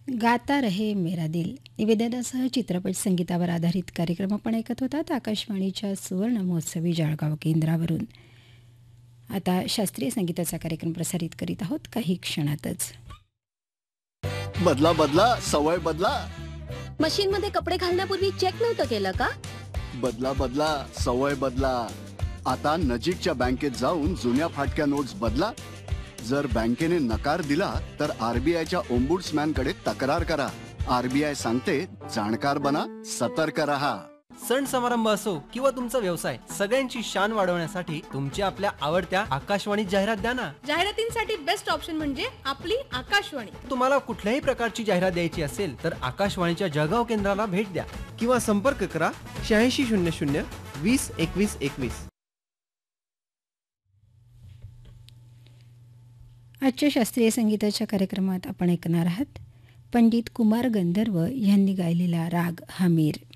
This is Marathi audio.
गाता रहे मेरा दिल निवेदनासह चित्रपट संगीतावर आधारित कार्यक्रम आपण ऐकत होतात आकाशवाणीच्या सुवर्ण महोत्सवी जळगाव केंद्रावरून. आता शास्त्रीय संगीताचा कार्यक्रम प्रसारित करीत आहोत काही क्षणातच. बदला बदला सवय बदला. मशीन मध्ये कपडे घालण्यापूर्वी चेक नव्हतं केलं का? बदला बदला सवय बदला. आता नजीकच्या बँकेत जाऊन जुन्या फाटक्या नोट्स बदला. जर बँकेने नकार दिला तर आरबीआयच्या ओम्बुड्समॅन कडे तक्रार करा. आरबीआय सांगते जाणकार बना, सतर्क रहा. सण समारंभ असो किंवा तुमचा व्यवसाय, सगळ्यांची शान वाढवण्यासाठी तुमच्या आपल्या आवडत्या आकाशवाणी जाहिरात द्या ना. जाहिरातींसाठी बेस्ट ऑप्शन म्हणजे आपली आकाशवाणी. तुम्हाला कुठल्याही प्रकारची जाहिरात द्यायची असेल तर आकाशवाणीच्या जळगाव केंद्राला भेट द्या किंवा संपर्क करा 8600 20 21 21. आजच्या शास्त्रीय संगीताच्या कार्यक्रमात आपण ऐकणार आहात पंडित कुमार गंधर्व यांनी गायलेला राग हमीर.